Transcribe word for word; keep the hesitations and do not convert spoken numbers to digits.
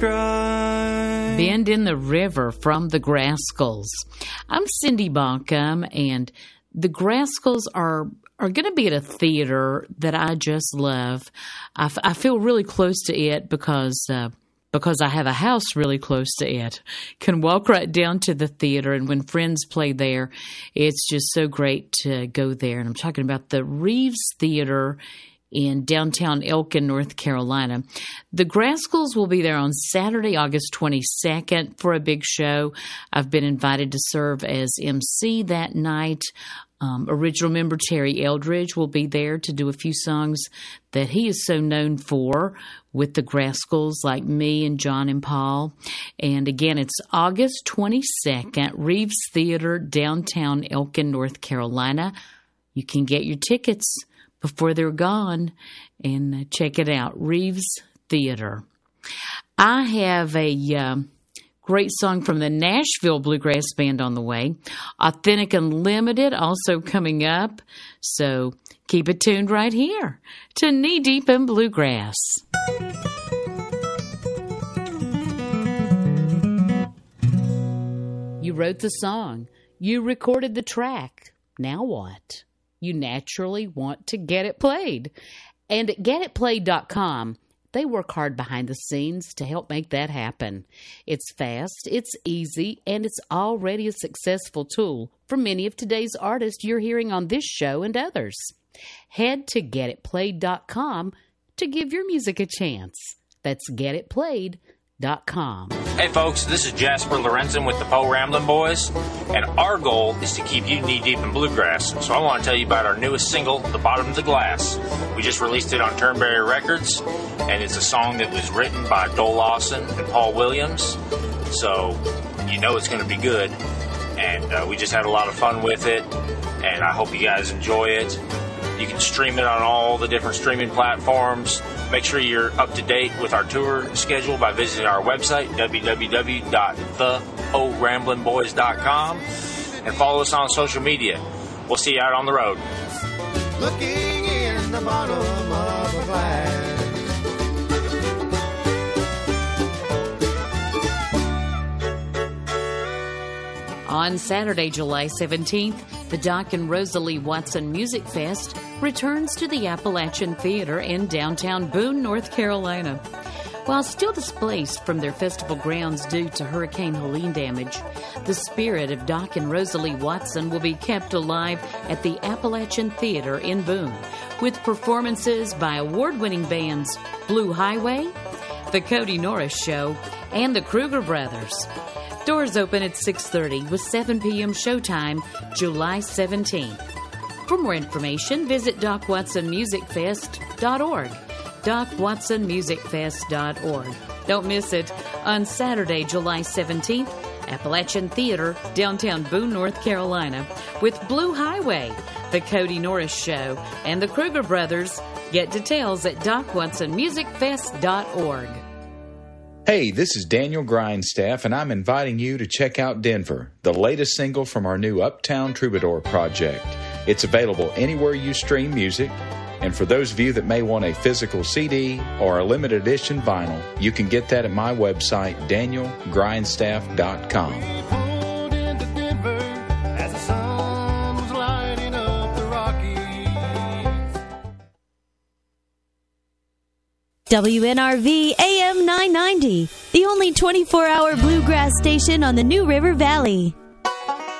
describe. Bend in the River from the Grascals. I'm Cindy Bonkum, and the Grascals are are going to be at a theater that I just love. I, f- I feel really close to it because uh, because I have a house really close to it. Can walk right down to the theater, and when friends play there, it's just so great to go there. And I'm talking about the Reeves Theater in downtown Elkin, North Carolina. The Grascals will be there on Saturday, August twenty-second for a big show. I've been invited to serve as M C that night. Um, original member Terry Eldridge will be there to do a few songs that he is so known for with the Grascals, like Me and John and Paul. And again, it's August twenty-second, Reeves Theater, downtown Elkin, North Carolina. You can get your tickets before they're gone, and uh, check it out, Reeves Theater. I have a uh, great song from the Nashville Bluegrass Band on the way. Authentic Unlimited also coming up, so keep it tuned right here to Knee Deep in Bluegrass. You wrote the song. You recorded the track. Now what? You naturally want to get it played. And at get it played dot com, they work hard behind the scenes to help make that happen. It's fast, it's easy, and it's already a successful tool for many of today's artists you're hearing on this show and others. Head to get it played dot com to give your music a chance. That's get it played dot com. Hey folks, this is Jasper Lorenzen with the Po Ramblin' Boys, and our goal is to keep you knee-deep in bluegrass, so I want to tell you about our newest single, The Bottom of the Glass. We just released it on Turnberry Records, and it's a song that was written by Dole Lawson and Paul Williams, so you know it's going to be good, and uh, we just had a lot of fun with it, and I hope you guys enjoy it. You can stream it on all the different streaming platforms. Make sure you're up to date with our tour schedule by visiting our website, w w w dot the po ramblin' boys dot com, and follow us on social media. We'll see you out on the road. Looking in the bottom of a glass. On Saturday, July seventeenth, the Doc and Rosalie Watson Music Fest returns to the Appalachian Theater in downtown Boone, North Carolina. While still displaced from their festival grounds due to Hurricane Helene damage, the spirit of Doc and Rosalie Watson will be kept alive at the Appalachian Theater in Boone, with performances by award-winning bands Blue Highway, The Cody Norris Show, and the Kruger Brothers. Doors open at six thirty with seven p.m. showtime, July seventeenth. For more information, visit doc watson music fest dot org. doc watson music fest dot org. Don't miss it on Saturday, July seventeenth, Appalachian Theater, downtown Boone, North Carolina, with Blue Highway, The Cody Norris Show, and the Kruger Brothers. Get details at doc watson music fest dot org. Hey, this is Daniel Grindstaff, and I'm inviting you to check out Denver, the latest single from our new Uptown Troubadour project. It's available anywhere you stream music, and for those of you that may want a physical C D or a limited edition vinyl, you can get that at my website, daniel grindstaff dot com. W N R V A M nine ninety, the only twenty-four hour bluegrass station on the New River Valley.